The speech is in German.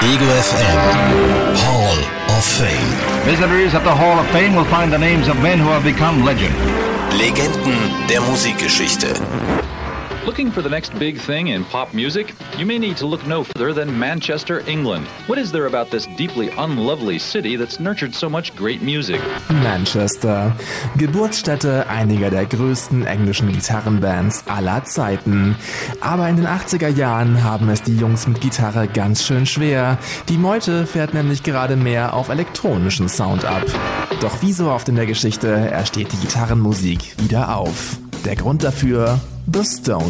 Ego FM Hall of Fame. Visitors at the Hall of Fame will find the names of men who have become legend. Legenden der Musikgeschichte. Looking for the next big thing in pop music? You may need to look no further than Manchester, England. What is there about this deeply unlovely city that's nurtured so much great music? Manchester, Geburtsstätte einiger der größten englischen Gitarrenbands aller Zeiten. Aber in den 80er Jahren haben es die Jungs mit Gitarre ganz schön schwer. Die Meute fährt nämlich gerade mehr auf elektronischen Sound ab. Doch wie so oft in der Geschichte ersteht die Gitarrenmusik wieder auf. Der Grund dafür: The Stones.